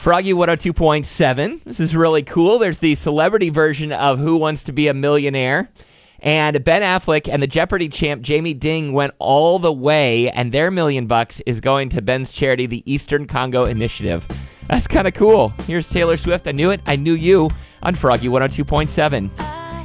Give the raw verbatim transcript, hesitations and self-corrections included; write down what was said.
Froggy one oh two point seven. This is really cool. There's the celebrity version of Who Wants to Be a Millionaire. And Ben Affleck and the Jeopardy champ Jamie Ding went all the way, and their million bucks is going to Ben's charity, the Eastern Congo Initiative. That's kind of cool. Here's Taylor Swift. I knew it. I knew you on Froggy one oh two point seven.